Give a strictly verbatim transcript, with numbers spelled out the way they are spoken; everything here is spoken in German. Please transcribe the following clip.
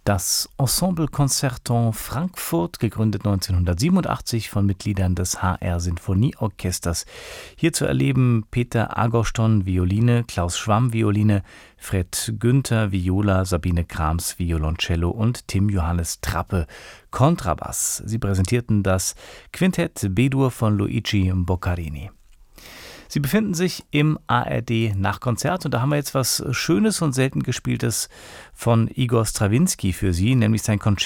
Das Ensemble Concertant Frankfurt, gegründet neunzehnhundertsiebenundachtzig von Mitgliedern des H R Sinfonieorchesters. Hier zu erleben Peter Agoston Violine, Klaus Schwamm Violine, Fred Günther Viola, Sabine Krams Violoncello und Tim Johannes Trappe Kontrabass. Sie präsentierten das Quintett B-Dur von Luigi Boccherini. Sie befinden sich im A R D-Nachkonzert und da haben wir jetzt was Schönes und selten gespieltes von Igor Strawinski für Sie, nämlich sein Concerto